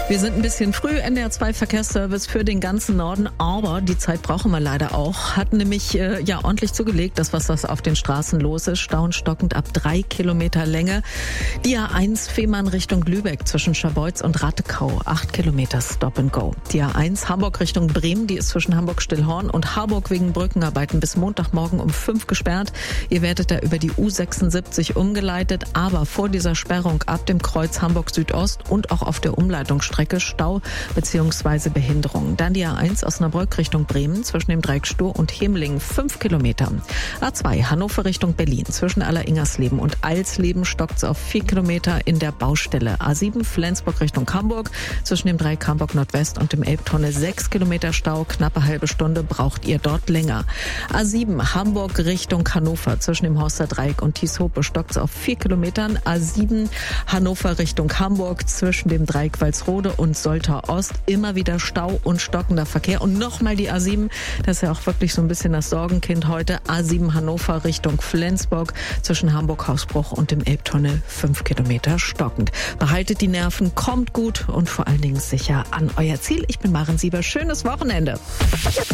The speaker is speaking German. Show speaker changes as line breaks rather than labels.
Wir sind ein bisschen früh, NDR 2 Verkehrsservice für den ganzen Norden, aber die Zeit brauchen wir leider auch. Hat nämlich ordentlich zugelegt, das was auf den Straßen los ist. Stauen stockend ab 3 Kilometer Länge. Die A1 Fehmarn Richtung Lübeck zwischen Scharbeutz und Rattekau, 8 Kilometer Stop and Go. Die A1 Hamburg Richtung Bremen, die ist zwischen Hamburg-Stillhorn und Harburg wegen Brückenarbeiten bis Montagmorgen um 5 gesperrt. Ihr werdet da über die U76 umgeleitet, aber vor dieser Sperrung ab dem Kreuz Hamburg Südost und auch auf der Umleitungsstrecke Stau bzw. Behinderung. Dann die A1 Osnabrück Richtung Bremen zwischen dem Dreieck Stur und Hemlingen 5 Kilometer. A2 Hannover Richtung Berlin zwischen Alleringersleben und Alsleben stockt es auf 4 Kilometer in der Baustelle. A7 Flensburg Richtung Hamburg zwischen dem Dreieck Hamburg Nordwest und dem Elbtunnel 6 Kilometer Stau, knappe halbe Stunde braucht ihr dort länger. A7 Hamburg Richtung Hannover zwischen dem Horster Dreieck und Thieshope stockt es auf 4 Kilometern. A7 Hannover Richtung Hamburg zwischen dem Dreieck Walsrode und Soltau Ost immer wieder Stau und stockender Verkehr. Und nochmal die A7, das ist ja auch wirklich so ein bisschen das Sorgenkind heute. A7 Hannover Richtung Flensburg zwischen Hamburg-Hausbruch und dem Elbtunnel 5 Kilometer stockend. Behaltet die Nerven, kommt gut und vor allen Dingen sicher an euer Ziel. Ich bin Maren Sieber. Schönes Wochenende.